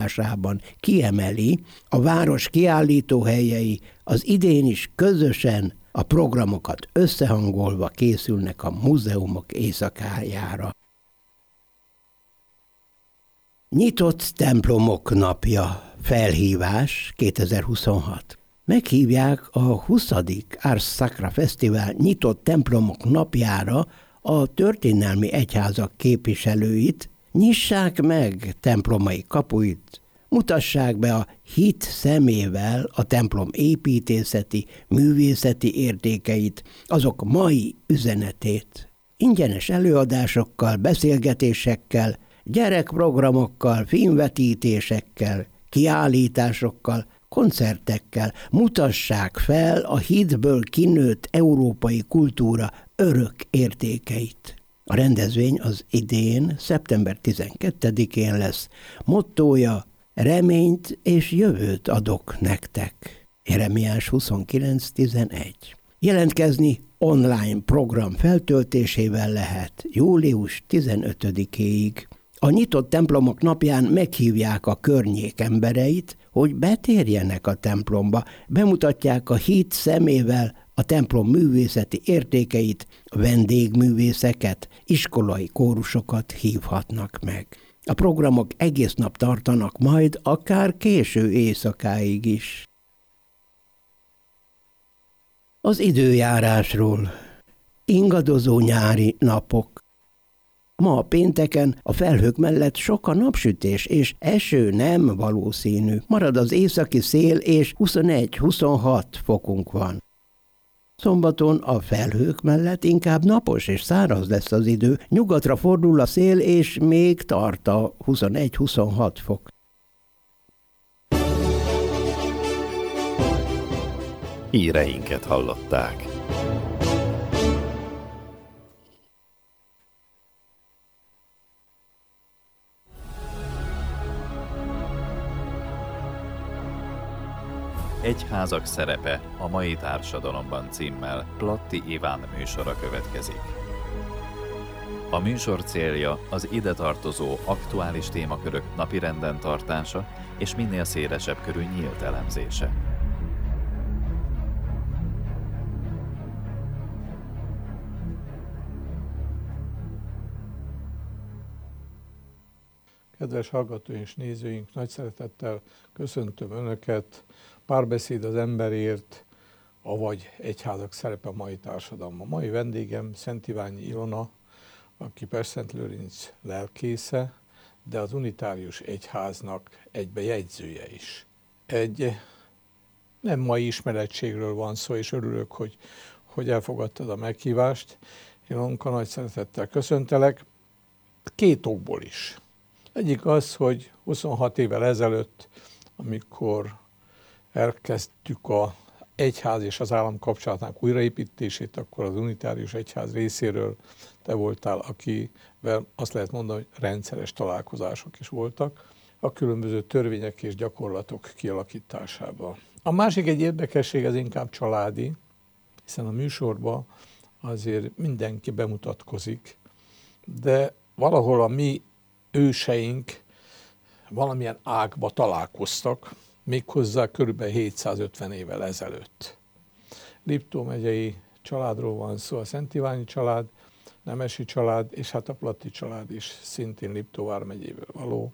előadásában kiemeli, a város kiállítóhelyei az idén is közösen a programokat összehangolva készülnek a múzeumok éjszakájára. Nyitott templomok napja, felhívás 2026. Meghívják a 20. Ars Sacra Fesztivál nyitott templomok napjára a történelmi egyházak képviselőit, nyissák meg templomai kapuit, mutassák be a hit szemével a templom építészeti, művészeti értékeit, azok mai üzenetét. Ingyenes előadásokkal, beszélgetésekkel, gyerekprogramokkal, filmvetítésekkel, kiállításokkal, koncertekkel mutassák fel a hitből kinőtt európai kultúra örök értékeit. A rendezvény az idén, szeptember 12-én lesz. Mottója: reményt és jövőt adok nektek. Jeremiás 29.11. Jelentkezni online program feltöltésével lehet július 15-éig. A nyitott templomok napján meghívják a környék embereit, hogy betérjenek a templomba, bemutatják a hit szemével a templom művészeti értékeit, vendégművészeket, iskolai kórusokat hívhatnak meg. A programok egész nap tartanak majd, akár késő éjszakáig is. Az időjárásról. Ingadozó nyári napok. Ma pénteken a felhők mellett sok a napsütés, és eső nem valószínű. Marad az északi szél, és 21-26 fokunk van. Szombaton a felhők mellett inkább napos és száraz lesz az idő, nyugatra fordul a szél, és még tart a 21-26 fok. Híreinket hallották. Egyházak szerepe a mai társadalomban címmel Platti Iván műsora következik. A műsor célja az ide tartozó aktuális témakörök napirenden tartása és minél szélesebb körű nyílt elemzése. Kedves hallgatóink és nézőink, nagy szeretettel köszöntöm Önöket. Párbeszéd az emberért, avagy egyházak szerepe a mai társadalomban. Mai vendégem Szent Iványi Ilona, aki Pest-Szent-Lőrinc lelkésze, de az unitárius egyháznak egybe jegyzője is. Egy nem mai ismerettségről van szó, és örülök, hogy elfogadtad a meghívást. Ilonka, nagy szeretettel köszöntelek, két okból is. Egyik az, hogy 26 évvel ezelőtt, amikor elkezdtük az egyház és az állam kapcsolatának újraépítését, akkor az unitárius egyház részéről te voltál, akivel azt lehet mondani, hogy rendszeres találkozások is voltak a különböző törvények és gyakorlatok kialakításában. A másik egy érdekesség, ez inkább családi, hiszen a műsorban azért mindenki bemutatkozik, de valahol a mi őseink valamilyen ágba találkoztak, méghozzá körülbelül 750 évvel ezelőtt. Liptó megyei családról van szó, a Szent Iványi család, Nemesi család, és hát a Platti család is szintén Liptó vármegyéből való.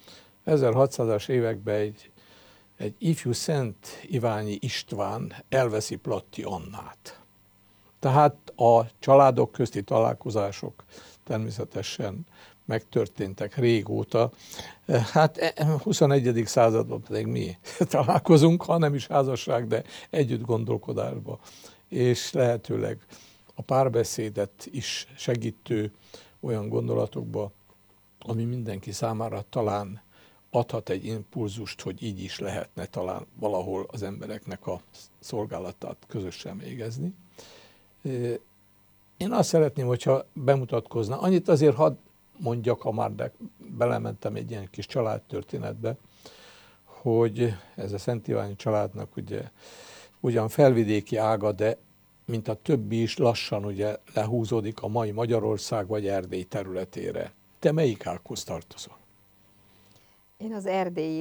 1600-as években egy ifjú Szent Iványi István elveszi Platti Annát. Tehát a családok közti találkozások természetesen megtörténtek régóta. Hát 21. században pedig mi találkozunk, ha nem is házasság, de együtt gondolkodásba. És lehetőleg a párbeszédet is segítő olyan gondolatokba, ami mindenki számára talán adhat egy impulzust, hogy így is lehetne talán valahol az embereknek a szolgálatát közösen végezni. Én azt szeretném, hogyha bemutatkozna. Annyit azért hadd mondjak, ha már belementem egy ilyen kis családtörténetbe, hogy ez a Szent Iványi családnak ugye ugyan felvidéki ága, de mint a többi is lassan ugye lehúzódik a mai Magyarország vagy Erdély területére. Te melyik ághoz tartozol? Én az erdélyi